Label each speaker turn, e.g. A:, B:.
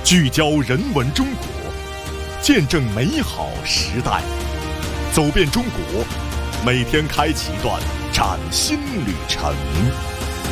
A: 聚焦人文中国，见证美好时代，走遍中国，每天开启一段崭新旅程。